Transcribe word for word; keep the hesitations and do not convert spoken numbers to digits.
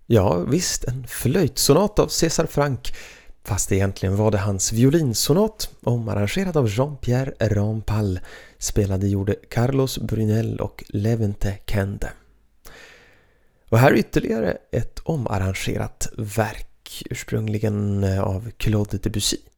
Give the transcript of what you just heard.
Ja, visst, en flöjtsonat av César Franck, fast egentligen var det hans violinsonat, omarrangerad av Jean-Pierre Rampal, spelade gjorde Carlos Brunel och Levente Kende. Och här är ytterligare ett omarrangerat verk, ursprungligen av Claude Debussy.